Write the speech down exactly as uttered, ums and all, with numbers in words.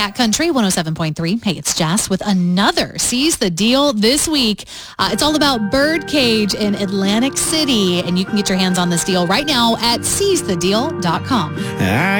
Cat Country one oh seven point three. Hey, it's Jess with another Seize the Deal this week. Uh, it's all about Birdcage in Atlantic City, and you can get your hands on this deal right now at seize the deal dot com. I